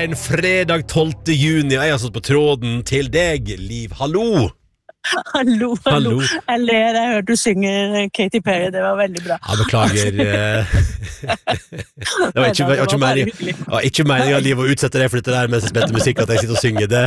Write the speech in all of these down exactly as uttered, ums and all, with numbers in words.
en fredag tolvte juni, og jeg har stått på tråden til deg, Liv. Hallo! Hallo, hallo. hallo. Jeg ler, jeg hørte du synge Katy Perry, det var veldig bra. Ja, beklager. Det var ikke, var ikke meningen, det var ikke meningen, Liv, å utsette deg for dette der mens jeg spilte musikk, at jeg sitter og synger det.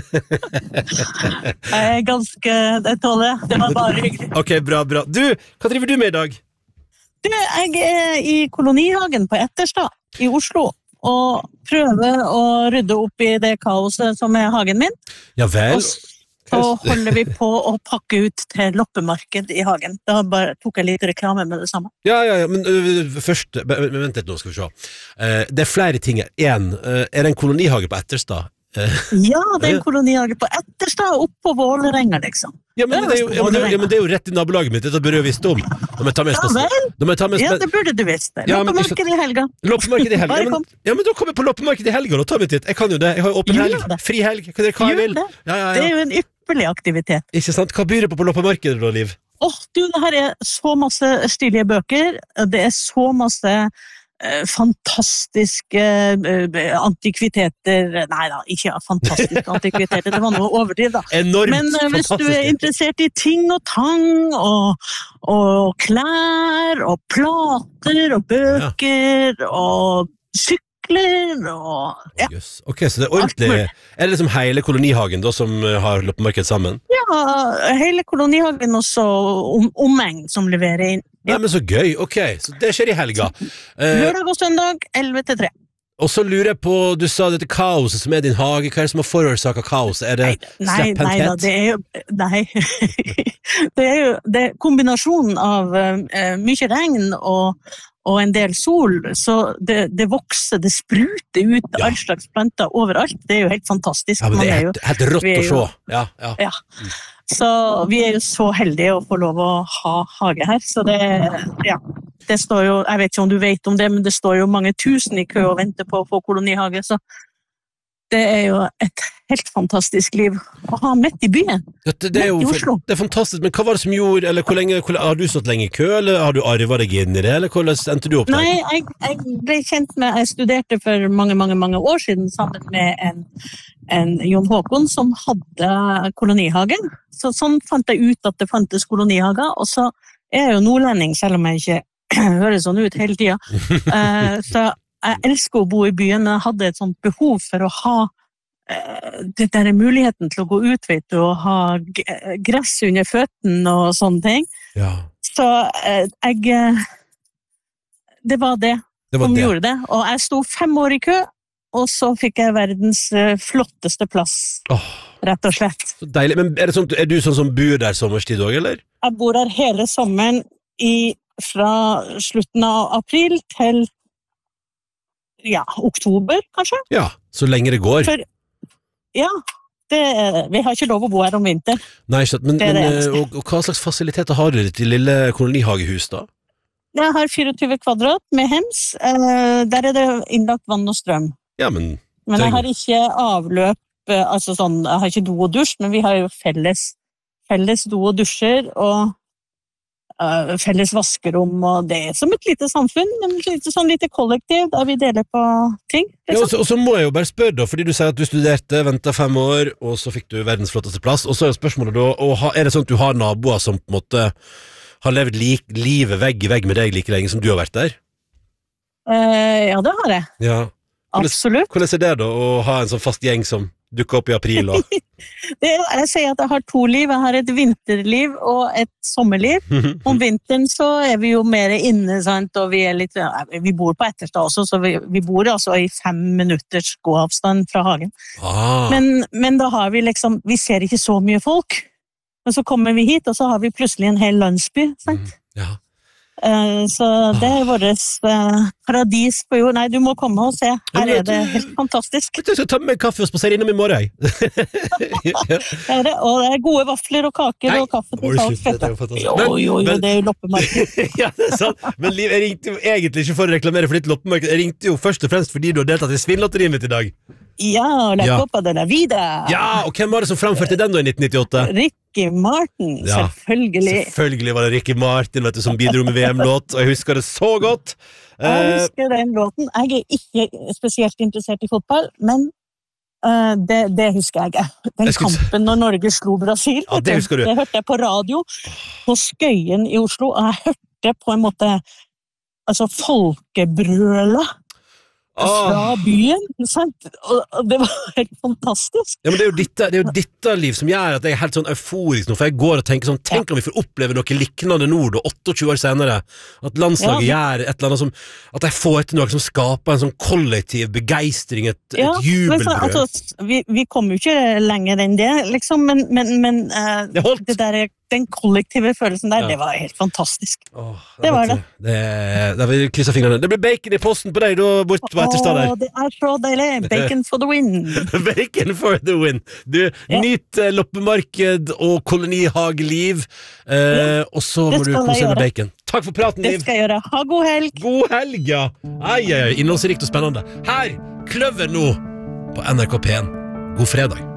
Jeg er ganske, det tåler jeg. Det var bare hyggelig. Ok, bra, bra. Du, hva driver du med i dag? Du, jeg er i Kolonihagen på Etterstad i Oslo, og prøver å rydde opp i det kaoset som er hagen min. Ja vel. Så holder vi på å pakke ut til loppemarked i hagen. Da bare tok jeg litt reklame med det samme. Ja, ja, ja, men uh, først, vent litt nå skal vi se. Uh, det er flere ting her. En, uh, er det en kolonihage på Etterstad? Uh, ja, det er en kolonihage på Etterstad, opp på Vålerenga, liksom. Ja, men det er jo, ja, men det, ja, men det er jo rett i nabolaget mitt, dette burde jeg visst om. Da må jeg ta med ja, vel? Ja, det burde du visst. Ja, loppemarked i helga. Loppemarked i helga, ja, men, ja, men da kommer jeg på loppemarked i helga, da tar vi titt. Jeg kan jo det, jeg har jo åpen helg, fri helg, hva jeg vil. Det. Ja, ja, ja. Det er jo en ypperlig aktivitet. Ikke sant? Hva byr det på på loppemarkedet da, Liv? Åh, oh, du, det her er så masse stilige bøker, det er så masse uh, fantastiske uh, antikviteter, nei da, ikke fantastiske antikviteter, det var noe overdriv da. Enormt Men uh, hvis du er interessert i ting og tang, og, og klær, og plater, og bøker, ja. Og sykler, og ja. Yes. Ok, så det er ordentlig. Er det liksom hele kolonihagen da som har loppemarked sammen? Ja, hele kolonihagen og så om, omheng som leverer inn. Ja. Nei, men så gøy, ok, så det skjer i helga. Lørdag og søndag, elleve til tre. Og så lurer jeg på, du sa dette kaoset som er din hage, hva er det som har forårsaket kaos? Er det nei, nei, nei, det er jo, nei, det er jo det er kombinasjonen av uh, mye regn og og en del sol, så det, det vokser, det spruter ut ja. All slags planter overalt. Det er jo helt fantastisk. Ja, men det er, er helt, helt rått å se. Ja, ja. Ja. Så vi er jo så heldige å få lov å ha hage her. Så det, ja, det står jo, jeg vet ikke om du vet om det, men det står jo mange tusen i kø og venter på å få kolonihage, så det er jo et helt fantastisk liv å ha midt i byen, det, det er jo, i Oslo. Det er fantastisk, men hva var det som gjorde, eller hvor lenge, hvor, har du stått lenge i kø, eller har du arvet deg inn i det, eller hvordan endte du opp der? Nei, jeg, jeg ble kjent med, jeg studerte for mange, mange, mange år siden sammen med en, en Jon Håkon som hadde kolonihage, så sånn fant jeg ut at det fantes kolonihager, og så er jeg jo nordlending, selv om jeg ikke hører sånn ut hele tiden, uh, så jeg elsker å bo i byen, men jeg hadde et sånt behov for å ha uh, det der muligheten til å gå ut, vet du, og ha g gress under føttene og sånne ting. Ja. Så uh, jeg, uh, det var det, det var som det. Gjorde det. Og jeg sto fem år i kø, og så fikk jeg verdens uh, flotteste plass, oh, rett og slett. Så deilig, men er, det sånn, er du sånn som bor der sommerstid også, eller? Jeg bor her hele sommeren, i, fra slutten av april til ja, oktober, kanskje? Ja, så lenge det går. For, ja, det, vi har ikke lov å bo her om vinter. Nei, men, men og, og hva slags fasiliteter har du i ditt lille kolonihagehus da? Jeg har fireogtyve kvadrat med hems. Uh, der er det innlagt vann og strøm. Ja, men... Men jeg har ikke avløp, altså sånn, jeg har ikke do og dusj, men vi har jo felles, felles do og dusjer, og Uh, felles vaskerom, og det er som et lite samfunn, men et sånn lite kollektiv der vi deler på ting. Ja, og, så, og så må jeg jo bare spørre da, fordi du sier at du studerte, ventet fem år, og så fikk du verdens flotteste plass, og så er spørsmålet da, og ha, er det sånn at du har naboer som på en måte har levd lik, livet vegg i vegg med deg like lenge som du har vært der? Uh, ja, det har jeg. Ja. Hvordan, absolutt. Hvordan er det da, å ha en sånn fast gjeng som dukker opp i april og... det, jeg sier at jeg har to liv. Jeg har et vinterliv og et sommerliv. Om vinteren så er vi jo mer inne, sant? Og vi er litt... Vi bor på Etterstad også, så vi, vi bor altså i fem minutters gåavstand fra hagen. Ah. Men, men da har vi liksom... Vi ser ikke så mye folk. Men så kommer vi hit, og så har vi plutselig en hel landsby, sant? Mm, ja. Uh, så det er vårt uh, paradis på jord. Nei, du må komme og se. Her er det helt fantastisk. Jeg skal ta med kaffe og spasere innom i morgen. det er det, og det er gode vafler og kaker. Nei, og kaffe til salg. Jo, jo, jo, det er jo loppemarked. Ja, det er sant. Men Liv, jeg ringte jo egentlig ikke for å reklamere for ditt loppemarked. Jeg ringte jo først og fremst fordi du har deltatt i Svinnlotteriet mitt i dag. Ja, la ja. Copa de la Vida. Ja, og hvem var det som framførte den da i nitten nittiåtte? Ricky Martin, ja. Selvfølgelig. Selvfølgelig var det Ricky Martin, vet du, som bidro med V M-låt, og jeg husker det så godt. Jeg Eh, husker den låten. Jeg er ikke spesielt interessert i fotball, men eh, det, det husker jeg. Den Jeg skulle si- kampen når Norge slo Brasil. Ja, det husker du. Det hørte jeg på radio på Skøyen i Oslo, og jeg hørte på en måte altså folkebrøla fra Åh. byen, sant? Og og det var helt fantastisk. Ja, men det er jo dette, det er jo dette Liv, som gjør at jeg er helt sånn euforisk nå, for jeg går og tenker sånn, tenk om vi får oppleve noe lignende nå, da, tjueåtte år senere, at landslaget Ja. gjør et eller annet som, at jeg får til noe som skaper en sånn kollektiv begeistring, et, Ja, et men så, jubelbrød. altså, vi, vi kom jo ikke lenger enn det, liksom, men, men, men eh, Det holdt. det der, den kollektive følelsen der, Ja. det var helt fantastisk. Åh, Det var vet du, Det, det vi krysser fingrene. Det blir bacon i posten på deg da, bort på Etterstad der. Åh, det er så deilig! Bacon for the win! Bacon for the win. Du, Ja. nyt eh, loppemarked og kolonihageliv, eh, og så det må du skal jeg kose deg med gjøre. bacon. Takk for praten, Det Liv. skal jeg gjøre. Ha god helg! God helg, ja. Ai, ai, ai, innholdsrikt og spennende. Her, Kløver nå på N R K P en. God fredag.